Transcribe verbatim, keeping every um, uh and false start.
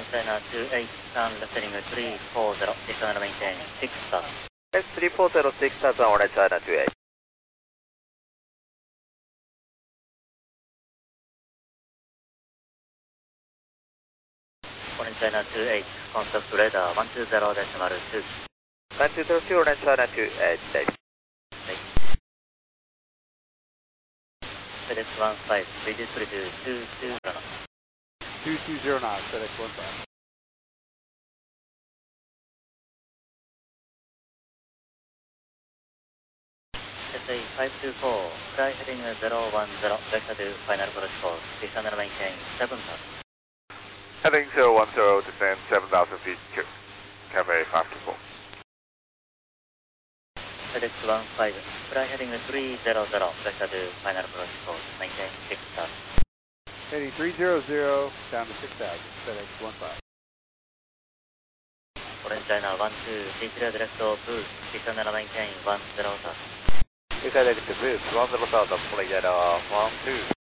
China two eight, turn left heading three four zero, six hundred maintain, six start. three four zero six start on Orange China two eight. Orange China two eight, contact radar one two zero decimal two. one two zero two Orange China two eight, state. FedEx one five, reduce to two two zero. two two zero knots, FedEx one five. S A five two four, fly heading zero one zero, vector to final approach course, six hundred maintain, seven thousand. Heading zero one zero, descend seven thousand feet, Cafe five two four. FedEx one five, fly heading three zero zero, vector to final approach course, maintain six thousand. Heading three zero zero, down to six thousand, FedEx one five. Orange China one two, three zero direct boost, six hundred maintain one zero thousand. You got it to boost, one zero thousand, flight at uh, one two.